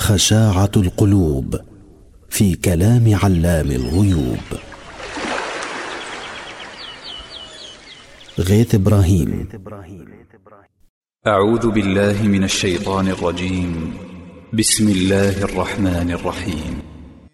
خشاعة القلوب في كلام علام الغيوب. غيث إبراهيم. أعوذ بالله من الشيطان الرجيم. بسم الله الرحمن الرحيم.